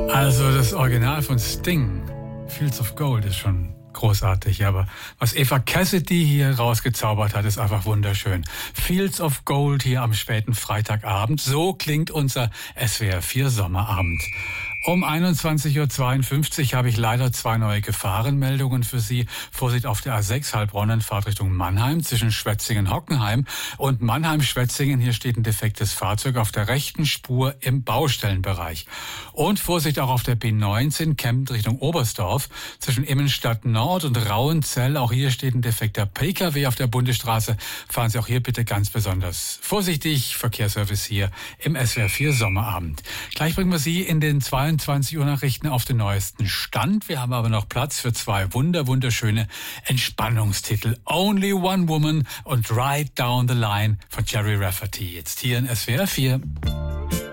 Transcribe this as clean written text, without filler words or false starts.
Also das Original von Sting, Fields of Gold, ist schon großartig, aber was Eva Cassidy hier rausgezaubert hat, ist einfach wunderschön. Fields of Gold hier am späten Freitagabend, so klingt unser SWR 4 Sommerabend. Um 21.52 Uhr habe ich leider 2 neue Gefahrenmeldungen für Sie. Vorsicht auf der A6 Heilbronn, Fahrt Richtung Mannheim zwischen Schwetzingen-Hockenheim und Mannheim-Schwetzingen. Hier steht ein defektes Fahrzeug auf der rechten Spur im Baustellenbereich. Und Vorsicht auch auf der B19 Kempten Richtung Oberstdorf zwischen Immenstadt Nord und Rauenzell. Auch hier steht ein defekter Pkw auf der Bundesstraße. Fahren Sie auch hier bitte ganz besonders vorsichtig. Verkehrsservice hier im SWR 4 Sommerabend. Gleich bringen wir Sie in den 22 Uhr Nachrichten auf den neuesten Stand. Wir haben aber noch Platz für 2 wunderschöne Entspannungstitel. Only One Woman und Right Down the Line von Jerry Rafferty. Jetzt hier in SWR 4.